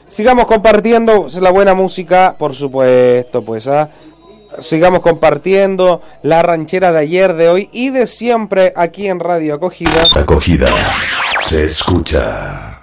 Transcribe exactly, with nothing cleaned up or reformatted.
Sigamos compartiendo la buena música, por supuesto, pues, ¿ah? Sigamos compartiendo la ranchera de ayer, de hoy y de siempre aquí en Radio Acogida. Acogida se escucha.